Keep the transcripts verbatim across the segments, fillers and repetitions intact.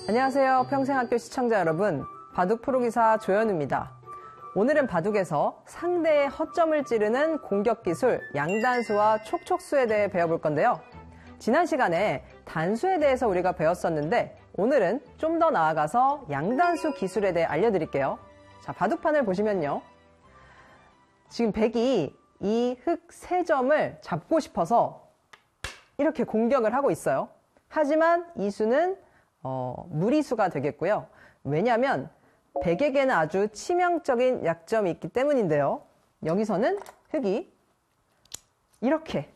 안녕하세요. 평생학교 시청자 여러분. 바둑 프로기사 조현우입니다. 오늘은 바둑에서 상대의 허점을 찌르는 공격 기술 양단수와 촉촉수에 대해 배워볼 건데요. 지난 시간에 단수에 대해서 우리가 배웠었는데 오늘은 좀 더 나아가서 양단수 기술에 대해 알려드릴게요. 자, 바둑판을 보시면요. 지금 백이 이 흑 세 점을 잡고 싶어서 이렇게 공격을 하고 있어요. 하지만 이 수는 어, 무리수가 되겠고요. 왜냐하면 백에게는 아주 치명적인 약점이 있기 때문인데요. 여기서는 흑이 이렇게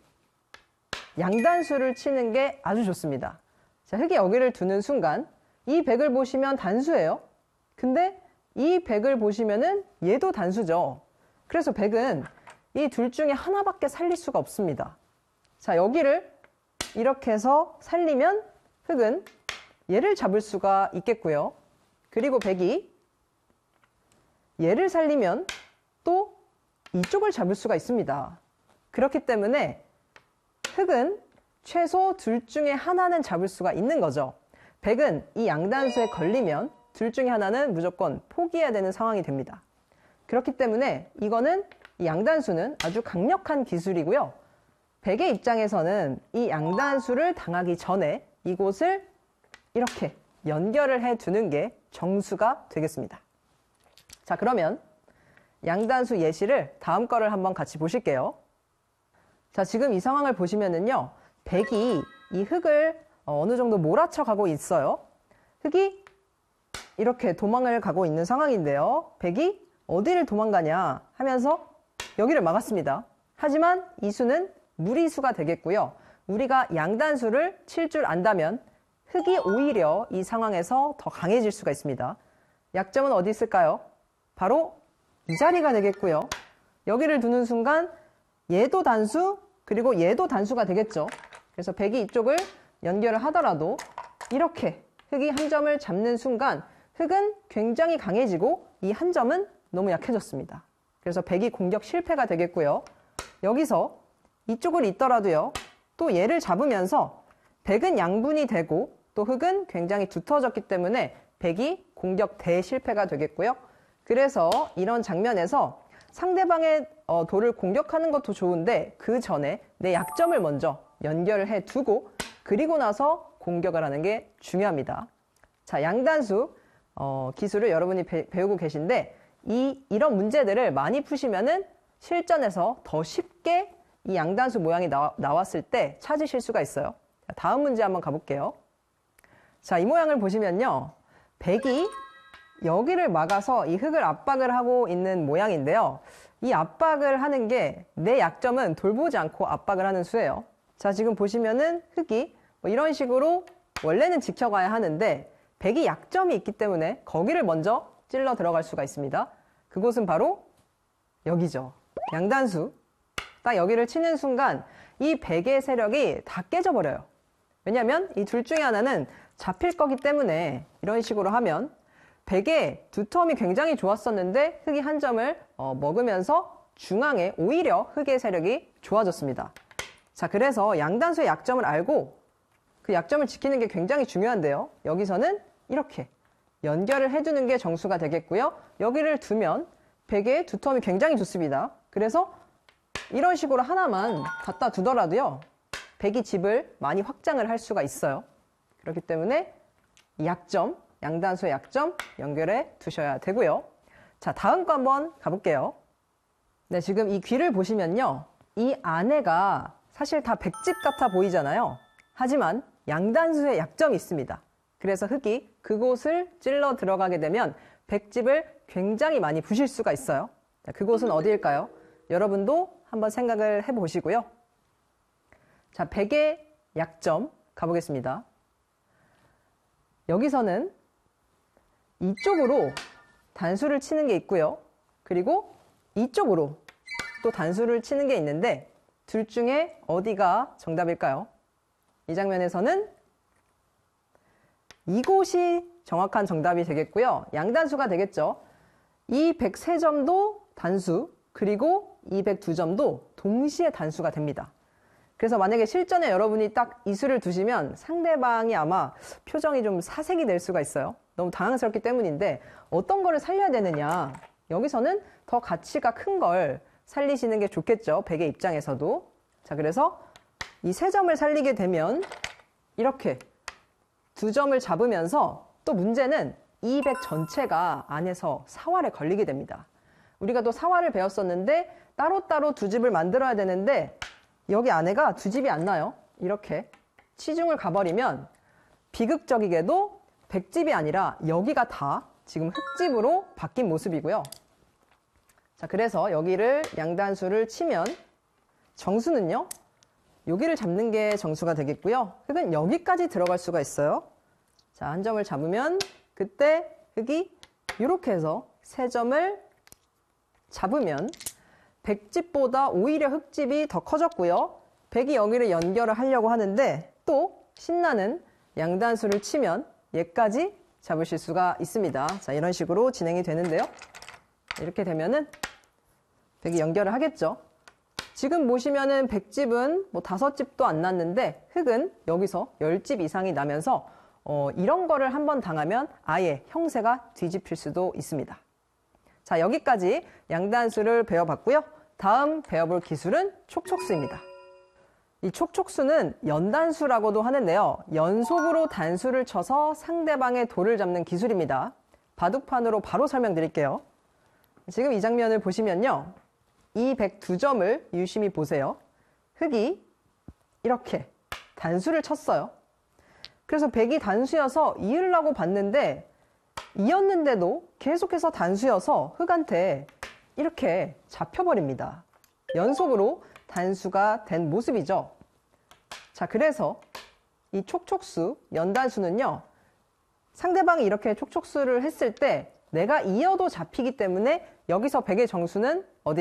양단수를 치는 게 아주 좋습니다. 자, 흑이 여기를 두는 순간 이 백을 보시면 단수예요. 근데 이 백을 보시면은 얘도 단수죠. 그래서 백은 이 둘 중에 하나밖에 살릴 수가 없습니다. 자, 여기를 이렇게 해서 살리면 흑은 얘를 잡을 수가 있겠고요. 그리고 백이 얘를 살리면 또 이쪽을 잡을 수가 있습니다. 그렇기 때문에 흑은 최소 둘 중에 하나는 잡을 수가 있는 거죠. 백은 이 양단수에 걸리면 둘 중에 하나는 무조건 포기해야 되는 상황이 됩니다. 그렇기 때문에 이거는 이 양단수는 아주 강력한 기술이고요. 백의 입장에서는 이 양단수를 당하기 전에 이곳을 이렇게 연결을 해 두는 게 정수가 되겠습니다. 자, 그러면 양단수 예시를 다음 거를 한번 같이 보실게요. 자, 지금 이 상황을 보시면은요, 백이 이 흑을 어느 정도 몰아쳐 가고 있어요. 흑이 이렇게 도망을 가고 있는 상황인데요. 백이 어디를 도망가냐 하면서 여기를 막았습니다. 하지만 이 수는 무리수가 되겠고요. 우리가 양단수를 칠 줄 안다면 흑이 오히려 이 상황에서 더 강해질 수가 있습니다. 약점은 어디 있을까요? 바로 이 자리가 되겠고요. 여기를 두는 순간 얘도 단수, 그리고 얘도 단수가 되겠죠. 그래서 백이 이쪽을 연결을 하더라도 이렇게 흑이 한 점을 잡는 순간 흑은 굉장히 강해지고 이 한 점은 너무 약해졌습니다. 그래서 백이 공격 실패가 되겠고요. 여기서 이쪽을 있더라도요. 또 얘를 잡으면서 백은 양분이 되고 또 흑은 굉장히 두터워졌기 때문에 백이 공격 대실패가 되겠고요. 그래서 이런 장면에서 상대방의 어, 돌을 공격하는 것도 좋은데 그 전에 내 약점을 먼저 연결을 해 두고 그리고 나서 공격을 하는 게 중요합니다. 자, 양단수 어, 기술을 여러분이 배, 배우고 계신데 이, 이런 문제들을 많이 푸시면은 실전에서 더 쉽게 이 양단수 모양이 나와, 나왔을 때 찾으실 수가 있어요. 자, 다음 문제 한번 가볼게요. 자, 이 모양을 보시면요. 백이 여기를 막아서 이 흑을 압박을 하고 있는 모양인데요. 이 압박을 하는 게 내 약점은 돌보지 않고 압박을 하는 수예요. 자, 지금 보시면은 흑이 뭐 이런 식으로 원래는 지켜가야 하는데 백이 약점이 있기 때문에 거기를 먼저 찔러 들어갈 수가 있습니다. 그곳은 바로 여기죠. 양단수. 딱 여기를 치는 순간 이 백의 세력이 다 깨져버려요. 왜냐하면 이 둘 중에 하나는 잡힐 거기 때문에 이런 식으로 하면 백의 두텀이 굉장히 좋았었는데 흑이 한 점을 어, 먹으면서 중앙에 오히려 흑의 세력이 좋아졌습니다. 자, 그래서 양단수의 약점을 알고 그 약점을 지키는 게 굉장히 중요한데요. 여기서는 이렇게 연결을 해두는 게 정수가 되겠고요. 여기를 두면 백의 두텀이 굉장히 좋습니다. 그래서 이런 식으로 하나만 갖다 두더라도요. 백이 집을 많이 확장을 할 수가 있어요. 그렇기 때문에 이 약점, 양단수의 약점 연결해 두셔야 되고요. 자, 다음 거 한번 가볼게요. 네, 지금 이 귀를 보시면요. 이 안에가 사실 다 백집 같아 보이잖아요. 하지만 양단수의 약점이 있습니다. 그래서 흑이 그곳을 찔러 들어가게 되면 백집을 굉장히 많이 부실 수가 있어요. 자, 그곳은 어디일까요? 여러분도 한번 생각을 해보시고요. 자, 백의 약점 가보겠습니다. 여기서는 이쪽으로 단수를 치는 게 있고요. 그리고 이쪽으로 또 단수를 치는 게 있는데 둘 중에 어디가 정답일까요? 이 장면에서는 이곳이 정확한 정답이 되겠고요. 양단수가 되겠죠. 이 백삼 점도 단수, 그리고 이 백이 점도 동시에 단수가 됩니다. 그래서 만약에 실전에 여러분이 딱 이 수를 두시면 상대방이 아마 표정이 좀 사색이 될 수가 있어요. 너무 당황스럽기 때문인데 어떤 거를 살려야 되느냐. 여기서는 더 가치가 큰 걸 살리시는 게 좋겠죠. 백의 입장에서도. 자, 그래서 이 세 점을 살리게 되면 이렇게 두 점을 잡으면서 또 문제는 이 백 전체가 안에서 사활에 걸리게 됩니다. 우리가 또 사활을 배웠었는데 따로따로 두 집을 만들어야 되는데 여기 안에가 두 집이 안 나요. 이렇게 치중을 가버리면 비극적이게도 백집이 아니라 여기가 다 지금 흑집으로 바뀐 모습이고요. 자, 그래서 여기를 양단수를 치면 정수는요. 여기를 잡는 게 정수가 되겠고요. 흑은 여기까지 들어갈 수가 있어요. 자, 한 점을 잡으면 그때 흑이 이렇게 해서 세 점을 잡으면 백집보다 오히려 흑집이 더 커졌고요. 백이 여기를 연결을 하려고 하는데 또 신나는 양단수를 치면 얘까지 잡으실 수가 있습니다. 자, 이런 식으로 진행이 되는데요. 이렇게 되면은 백이 연결을 하겠죠. 지금 보시면은 백집은 뭐 다섯 집도 안 났는데 흑은 여기서 열 집 이상이 나면서 어, 이런 거를 한번 당하면 아예 형세가 뒤집힐 수도 있습니다. 자, 여기까지 양단수를 배워봤고요. 다음 배워볼 기술은 촉촉수입니다. 이 촉촉수는 연단수라고도 하는데요. 연속으로 단수를 쳐서 상대방의 돌을 잡는 기술입니다. 바둑판으로 바로 설명드릴게요. 지금 이 장면을 보시면요. 이 백이 점을 유심히 보세요. 흑이 이렇게 단수를 쳤어요. 그래서 백이 단수여서 이으려고 봤는데 이었는데도 계속해서 단수여서 흑한테 이렇게 잡혀버립니다. 연속으로 단수가 된 모습이죠. 자, 그래서 이 촉촉수, 연단수는요. 상대방이 이렇게 촉촉수를 했을 때 내가 이어도 잡히기 때문에 여기서 백의 정수는 어디